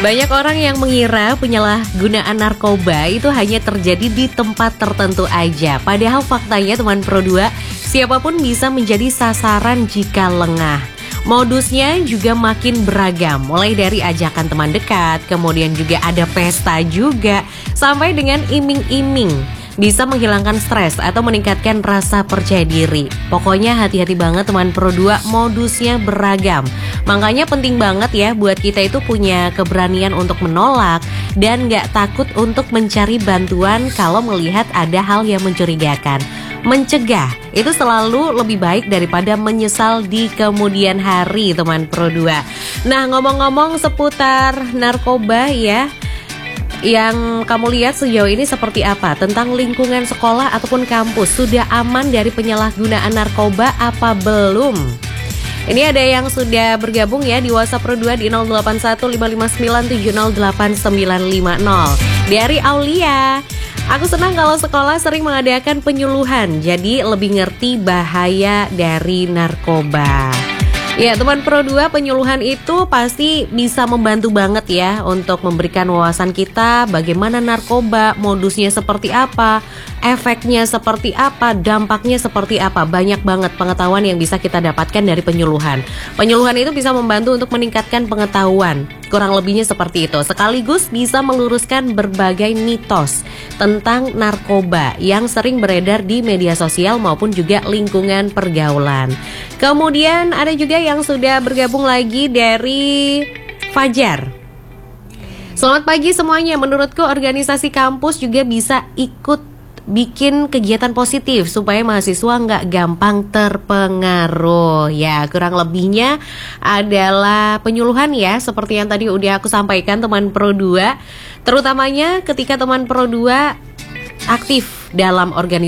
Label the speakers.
Speaker 1: Banyak orang yang mengira penyalahgunaan narkoba itu hanya terjadi di tempat tertentu aja. Padahal faktanya teman Pro 2, siapapun bisa menjadi sasaran jika lengah. Modusnya juga makin beragam, mulai dari ajakan teman dekat, kemudian juga ada pesta juga, sampai dengan iming-iming. Bisa menghilangkan stres atau meningkatkan rasa percaya diri. Pokoknya hati-hati banget teman Pro 2, modusnya beragam. Makanya penting banget ya buat kita itu punya keberanian untuk menolak dan gak takut untuk mencari bantuan kalau melihat ada hal yang mencurigakan. Mencegah itu selalu lebih baik daripada menyesal di kemudian hari teman Pro 2. Nah, ngomong-ngomong seputar narkoba ya, yang kamu lihat sejauh ini seperti apa tentang lingkungan sekolah ataupun kampus? Sudah aman dari penyalahgunaan narkoba apa belum? Ini ada yang sudah bergabung ya di WhatsApp Pro 2 di 081559708950. Dari Aulia, aku senang kalau sekolah sering mengadakan penyuluhan, jadi lebih ngerti bahaya dari narkoba. Ya teman Pro 2, penyuluhan itu pasti bisa membantu banget ya untuk memberikan wawasan kita bagaimana narkoba, modusnya seperti apa, efeknya seperti apa, dampaknya seperti apa. Banyak banget pengetahuan yang bisa kita dapatkan dari penyuluhan. Penyuluhan itu bisa membantu untuk meningkatkan pengetahuan, kurang lebihnya seperti itu. Sekaligus bisa meluruskan berbagai mitos tentang narkoba yang sering beredar di media sosial maupun juga lingkungan pergaulan. Kemudian ada juga yang sudah bergabung lagi dari Fajar. Selamat pagi semuanya. Menurutku organisasi kampus juga bisa ikut bikin kegiatan positif supaya mahasiswa nggak gampang terpengaruh. Ya, kurang lebihnya adalah penyuluhan ya, seperti yang tadi udah aku sampaikan teman Pro 2. Terutamanya ketika teman Pro 2 aktif dalam organisasi